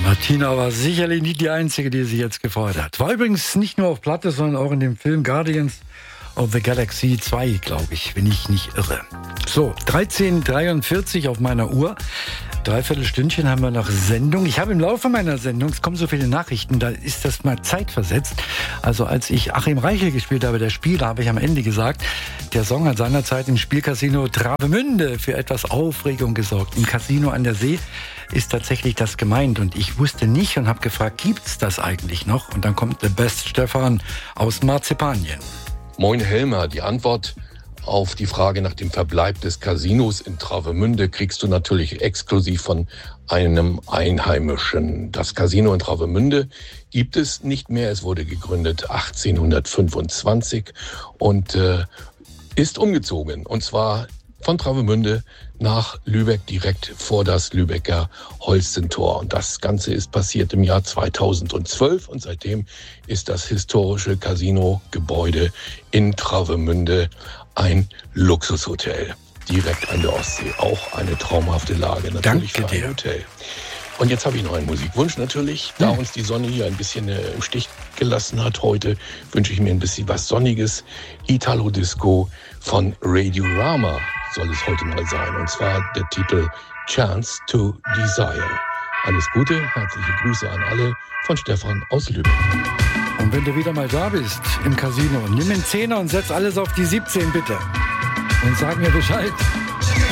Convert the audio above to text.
Martina war sicherlich nicht die Einzige, die sich jetzt gefreut hat. War übrigens nicht nur auf Platte, sondern auch in dem Film Guardians of the Galaxy 2, glaube ich, wenn ich nicht irre. So, 13:43 auf meiner Uhr. Dreiviertel Stündchen haben wir noch Sendung. Ich habe im Laufe meiner Sendung, es kommen so viele Nachrichten, da ist das mal zeitversetzt. Also als ich Achim Reichel gespielt habe, der Spieler, habe ich am Ende gesagt, der Song hat seinerzeit im Spielcasino Travemünde für etwas Aufregung gesorgt. Im Casino an der See ist tatsächlich das gemeint. Und ich wusste nicht und habe gefragt, gibt's das eigentlich noch? Und dann kommt der Best Stefan aus Marzipanien. Moin Helmer, die Antwort auf die Frage nach dem Verbleib des Casinos in Travemünde kriegst du natürlich exklusiv von einem Einheimischen. Das Casino in Travemünde gibt es nicht mehr. Es wurde gegründet 1825 und ist umgezogen. Und zwar von Travemünde nach Lübeck, direkt vor das Lübecker Holstentor. Und das Ganze ist passiert im Jahr 2012 und seitdem ist das historische Casino-Gebäude in Travemünde ein Luxushotel. Direkt an der Ostsee. Auch eine traumhafte Lage. Natürlich für ein Hotel. Und jetzt habe ich noch einen Musikwunsch natürlich. Da uns die Sonne hier ein bisschen im Stich gelassen hat heute, wünsche ich mir ein bisschen was Sonniges. Italo Disco von Radiorama soll es heute mal sein. Und zwar der Titel Chance to Desire. Alles Gute, herzliche Grüße an alle von Stefan aus Lübeck. Und wenn du wieder mal da bist im Casino, nimm den 10er und setz alles auf die 17 bitte. Und sag mir Bescheid.